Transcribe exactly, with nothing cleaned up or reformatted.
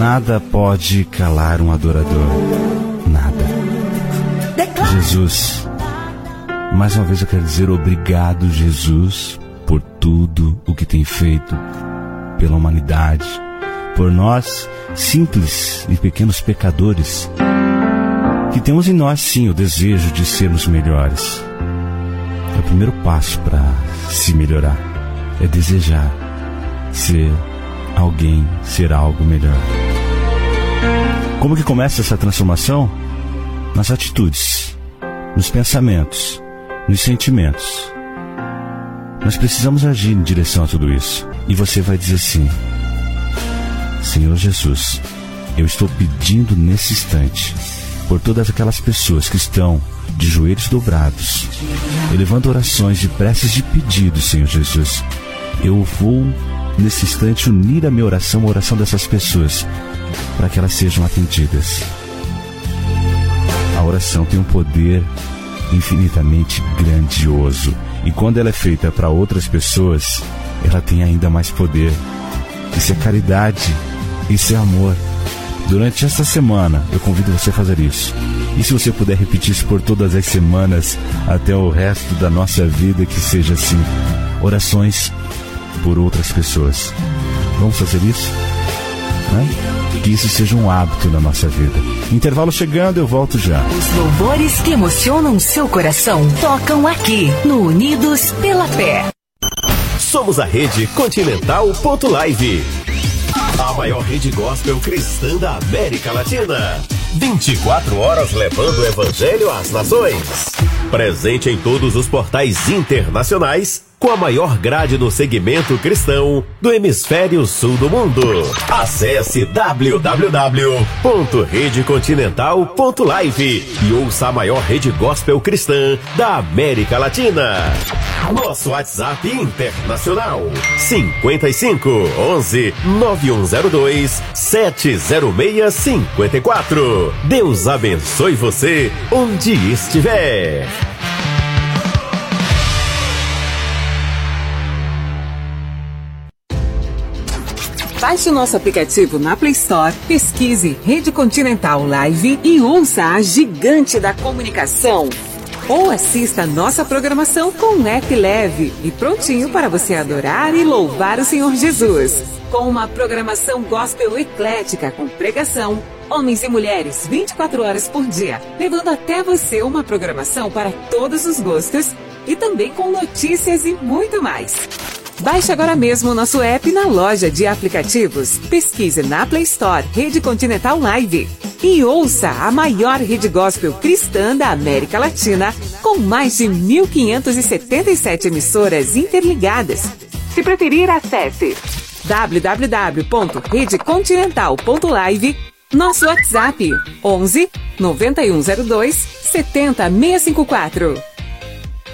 Nada pode calar um adorador. Nada. Jesus, mais uma vez eu quero dizer obrigado, Jesus, por tudo o que tem feito pela humanidade, por nós, simples e pequenos pecadores, que temos em nós, sim, o desejo de sermos melhores. É o primeiro passo para se melhorar, é desejar ser alguém, ser algo melhor. Como que começa essa transformação? Nas atitudes, nos pensamentos, nos sentimentos. Nós precisamos agir em direção a tudo isso. E você vai dizer assim: Senhor Jesus, eu estou pedindo nesse instante por todas aquelas pessoas que estão de joelhos dobrados, elevando orações e preces de pedido, Senhor Jesus. Eu vou nesse instante unir a minha oração à oração dessas pessoas, para que elas sejam atendidas. A oração tem um poder infinitamente grandioso, e quando ela é feita para outras pessoas, ela tem ainda mais poder. Isso é caridade, isso é amor. Durante esta semana, eu convido você a fazer isso. E se você puder repetir isso por todas as semanas, até o resto da nossa vida, que seja assim. Orações por outras pessoas. Vamos fazer isso? Né? Que isso seja um hábito na nossa vida. Intervalo chegando, eu volto já. Os louvores que emocionam seu coração tocam aqui no Unidos pela Fé. Somos a Rede Continental ponto live, a maior rede gospel cristã da América Latina. vinte e quatro horas levando o evangelho às nações. Presente em todos os portais internacionais, com a maior grade no segmento cristão do hemisfério sul do mundo. Acesse w w w ponto rede continental ponto live e ouça a maior rede gospel cristã da América Latina. Nosso WhatsApp internacional: cinquenta e cinco, onze, nove um zero dois, sete zero seis cinco quatro. Deus abençoe você onde estiver. Baixe o nosso aplicativo na Play Store, pesquise Rede Continental Live e ouça a gigante da comunicação. Ou assista a nossa programação com um app leve e prontinho para você adorar e louvar o Senhor Jesus. Com uma programação gospel eclética com pregação, homens e mulheres vinte e quatro horas por dia, levando até você uma programação para todos os gostos e também com notícias e muito mais. Baixe agora mesmo o nosso app na loja de aplicativos. Pesquise na Play Store Rede Continental Live e ouça a maior rede gospel cristã da América Latina, com mais de mil quinhentas e setenta e sete emissoras interligadas. Se preferir, acesse w w w ponto rede continental ponto live, nosso WhatsApp onze, nove um zero dois, sete zero seis cinco quatro.